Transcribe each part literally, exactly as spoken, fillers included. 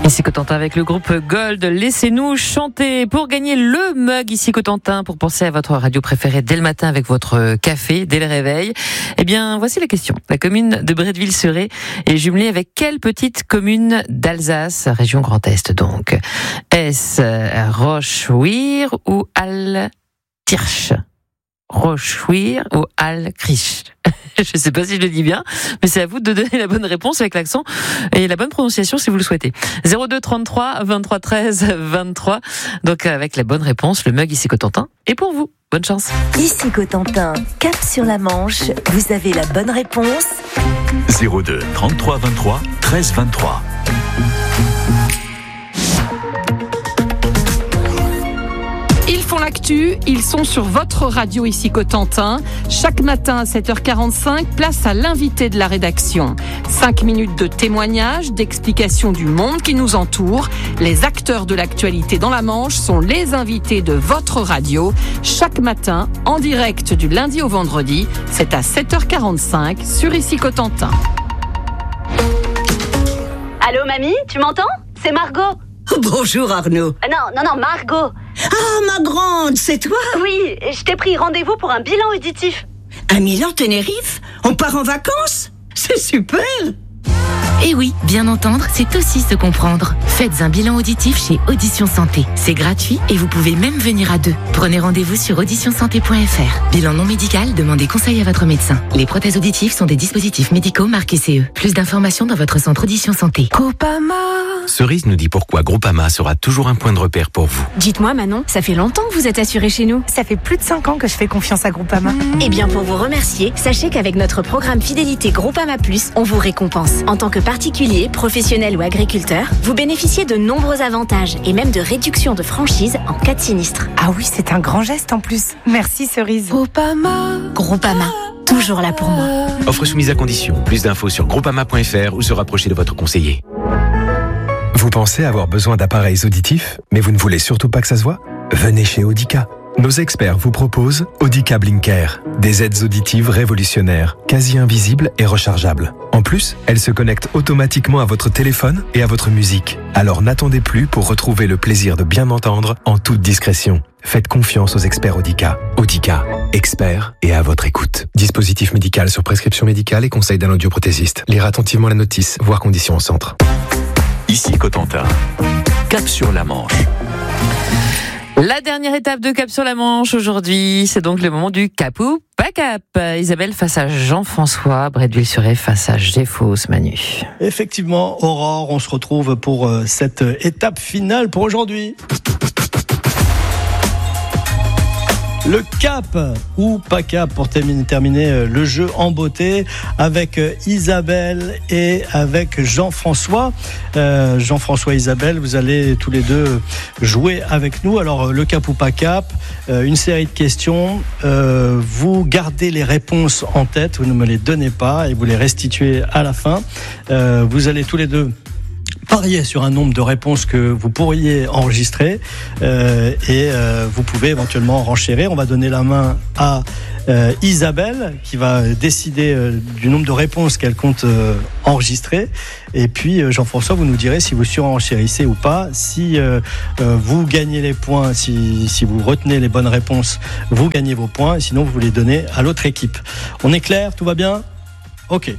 Ici Cotentin avec le groupe Gold, laissez-nous chanter pour gagner le mug ici Cotentin, pour penser à votre radio préférée dès le matin avec votre café, dès le réveil. Eh bien, voici la question. La commune de Bretteville-sur-Ré est jumelée avec quelle petite commune d'Alsace, région Grand Est donc? Est-ce Rochewir ou Altkirch? Rochewir ou Altkirch? Je ne sais pas si je le dis bien, mais c'est à vous de donner la bonne réponse avec l'accent et la bonne prononciation si vous le souhaitez. zéro deux trente-trois vingt-trois treize vingt-trois. Donc avec la bonne réponse, le mug ici Cotentin est pour vous. Bonne chance. Ici Cotentin, cap sur la Manche, vous avez la bonne réponse. zéro deux trente-trois vingt-trois treize vingt-trois. Ils font l'actu, ils sont sur votre radio ici Cotentin. Chaque matin à sept heures quarante-cinq, place à l'invité de la rédaction. Cinq minutes de témoignages, d'explications du monde qui nous entoure. Les acteurs de l'actualité dans la Manche sont les invités de votre radio. Chaque matin, en direct du lundi au vendredi, c'est à sept heures quarante-cinq sur ici Cotentin. Allô mamie, tu m'entends? C'est Margot. Bonjour Arnaud. Euh, non, non, non, Margot. Ah, ma grande, c'est toi? Oui, je t'ai pris rendez-vous pour un bilan auditif. À Milan-Tenerife? On part en vacances? C'est super! Et oui, bien entendre, c'est aussi se comprendre. Faites un bilan auditif chez Audition Santé. C'est gratuit et vous pouvez même venir à deux. Prenez rendez-vous sur audition santé point f r. Bilan non médical, demandez conseil à votre médecin. Les prothèses auditives sont des dispositifs médicaux marqués C E. Plus d'informations dans votre centre Audition Santé. Groupama. Cerise nous dit pourquoi Groupama sera toujours un point de repère pour vous. Dites-moi Manon, ça fait longtemps que vous êtes assuré chez nous. Ça fait plus de cinq ans que je fais confiance à Groupama. Mmh. Eh bien, pour vous remercier, sachez qu'avec notre programme Fidélité Groupama Plus, on vous récompense. En tant que particulier, professionnel ou agriculteur, vous bénéficiez de nombreux avantages et même de réductions de franchise en cas de sinistre. Ah oui, c'est un grand geste en plus. Merci Cerise. Groupama. Groupama, toujours là pour moi. Offre soumise à condition. Plus d'infos sur groupama point f r ou se rapprocher de votre conseiller. Vous pensez avoir besoin d'appareils auditifs, mais vous ne voulez surtout pas que ça se voit? Venez chez Audica. Nos experts vous proposent Audica Blinker, des aides auditives révolutionnaires, quasi invisibles et rechargeables. En plus, elles se connectent automatiquement à votre téléphone et à votre musique. Alors n'attendez plus pour retrouver le plaisir de bien entendre en toute discrétion. Faites confiance aux experts Audica. Audica, experts et à votre écoute. Dispositif médical sur prescription médicale et conseil d'un audioprothésiste. Lire attentivement la notice, voir conditions au centre. Ici Cotentin, cap sur la Manche. La dernière étape de Cap sur la Manche aujourd'hui, c'est donc le moment du cap ou pas cap. Isabelle face à Jean-François, Bretteville-sur-Ré face à Géfos, Manu. Effectivement, Aurore, on se retrouve pour cette étape finale pour aujourd'hui. Le cap ou pas cap pour terminer le jeu en beauté avec Isabelle et avec Jean-François. Euh, Jean-François et Isabelle, vous allez tous les deux jouer avec nous. Alors le cap ou pas cap, euh, une série de questions. Euh, vous gardez les réponses en tête, vous ne me les donnez pas et vous les restituez à la fin. Euh, vous allez tous les deux parier sur un nombre de réponses que vous pourriez enregistrer euh, et euh, vous pouvez éventuellement renchérir. On va donner la main à euh, Isabelle qui va décider euh, du nombre de réponses qu'elle compte euh, enregistrer. Et puis euh, Jean-François, vous nous direz si vous surenchérissez ou pas. Si euh, euh, vous gagnez les points, si, si vous retenez les bonnes réponses, vous gagnez vos points. Sinon, vous les donnez à l'autre équipe. On est clair? Tout va bien? Ok.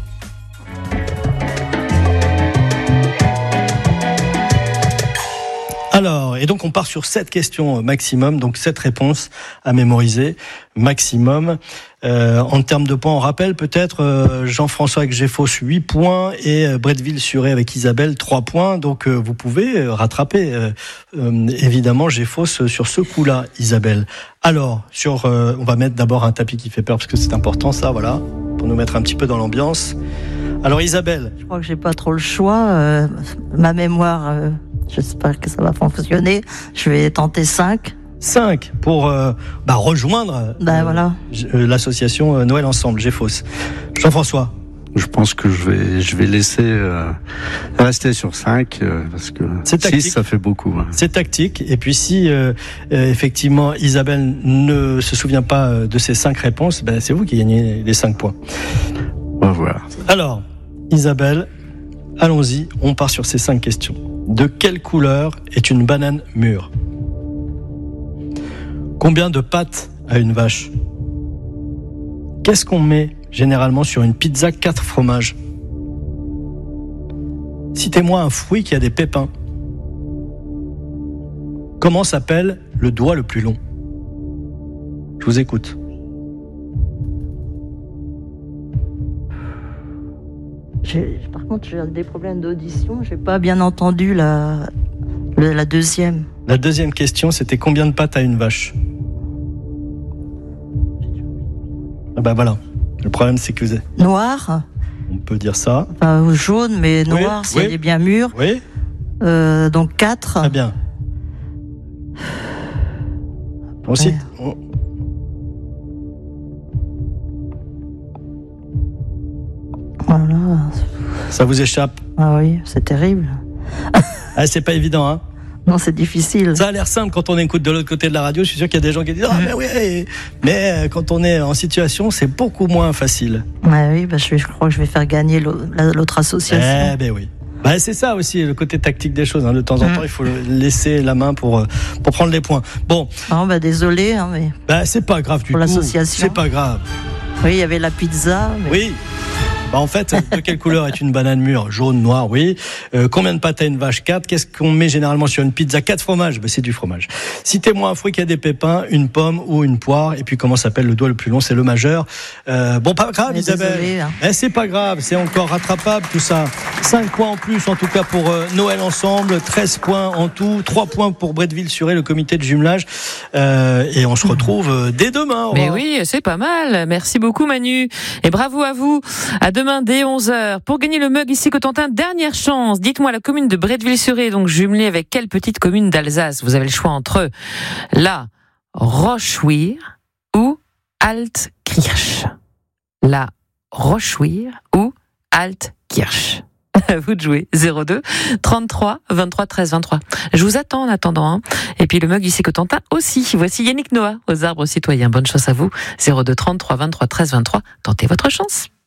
Alors, et donc on part sur sept questions maximum, donc sept réponses à mémoriser maximum. Euh, en termes de points, on rappelle peut-être euh, Jean-François avec Géfos huit points et euh, Bretteville-sur-Ré avec Isabelle trois points. Donc euh, vous pouvez euh, rattraper euh, euh, évidemment Géfos sur ce coup-là, Isabelle. Alors, sur, euh, on va mettre d'abord un tapis qui fait peur parce que c'est important ça, voilà, pour nous mettre un petit peu dans l'ambiance. Alors Isabelle. Je crois que j'ai pas trop le choix. Euh, ma mémoire, euh, j'espère que ça va fonctionner. Je vais tenter cinq. cinq pour euh, bah, rejoindre ben, euh, voilà. euh, l'association Noël Ensemble, Géfos. Jean-François. Je pense que je vais, je vais laisser euh, rester sur cinq euh, parce que six ça fait beaucoup. Hein. C'est tactique. Et puis si euh, euh, effectivement Isabelle ne se souvient pas de ces cinq réponses, ben, c'est vous qui gagnez les cinq points. On va voir. Alors, Isabelle, allons-y, on part sur ces cinq questions. de quelle couleur est une banane mûre? Combien de pattes a une vache? Qu'est-ce qu'on met généralement sur une pizza quatre fromages? Citez-moi un fruit qui a des pépins. Comment s'appelle le doigt le plus long? Je vous écoute. J'ai, par contre, j'ai des problèmes d'audition. J'ai pas bien entendu la, la, la deuxième. La deuxième question, c'était combien de pattes a une vache? Ah bah voilà. Le problème, c'est que vous êtes... Noir. On peut dire ça. Enfin, jaune, mais noir, oui, si oui. elle est bien mûre. Oui. Euh, donc quatre. Très bien. Ensuite, on... Voilà. Ça vous échappe? Ah oui, c'est terrible. Ah, c'est pas évident, hein? Non, c'est difficile. Ça a l'air simple quand on écoute de l'autre côté de la radio. Je suis sûr qu'il y a des gens qui disent « Ah, mais oui !» Mais quand on est en situation, c'est beaucoup moins facile. Ouais, oui, bah, je, vais, je crois que je vais faire gagner l'autre association. Eh ben oui. Bah, c'est ça aussi, le côté tactique des choses. Hein. De temps en mmh. temps, il faut laisser la main pour, pour prendre les points. Bon. Non, bah, désolé, hein, mais. Bah, c'est pas grave du pour tout. Pour l'association. C'est pas grave. Oui, il y avait la pizza. Mais... Oui. Bah en fait, de quelle couleur est une banane mûre? Jaune, noir, oui. Euh, combien de pattes a une vache? Quatre. Qu'est-ce qu'on met généralement sur une pizza? Quatre fromages. Bah, c'est du fromage. Citez-moi un fruit qui a des pépins, une pomme ou une poire. Et puis comment s'appelle le doigt le plus long? C'est le majeur. Euh, bon, pas grave, mais Isabelle. Désolé, hein. Eh, c'est pas grave, c'est encore rattrapable tout ça. Cinq points en plus, en tout cas pour euh, Noël ensemble. Treize points en tout. Trois points pour Bretteville-sur-Aie, le comité de jumelage. Euh, et on se retrouve euh, dès demain. Mais oui, c'est pas mal. Merci beaucoup, Manu. Et bravo à vous. À demain dès onze heures. Pour gagner le mug ici Cotentin, dernière chance. Dites-moi la commune de Bretteville-sur-Aie, donc jumelée avec quelle petite commune d'Alsace? Vous avez le choix entre la Rochewir ou Altkirch. La Rochewir ou Altkirch. À vous de jouer. zéro deux trente-trois vingt-trois treize vingt-trois. Je vous attends en attendant. Hein. Et puis le mug ici Cotentin aussi. Voici Yannick Noah aux Arbres Citoyens. Bonne chance à vous. zéro deux trente-trois vingt-trois treize vingt-trois. Tentez votre chance.